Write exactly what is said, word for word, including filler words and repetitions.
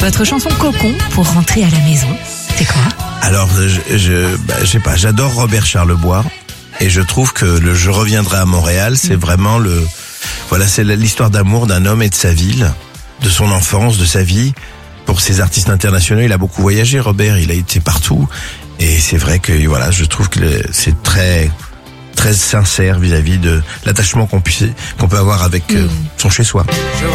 Votre chanson cocon pour rentrer à la maison, c'est quoi? Alors, je, je, bah, je sais pas, j'adore Robert Charlebois et je trouve que le Je reviendrai à Montréal, c'est vraiment le, voilà, c'est l'histoire d'amour d'un homme et de sa ville, de son enfance, de sa vie. Pour ces artistes internationaux, il a beaucoup voyagé, Robert, il a été partout et c'est vrai que voilà, je trouve que c'est très très sincère vis-à-vis de l'attachement qu'on puisse qu'on peut avoir avec euh, son chez-soi.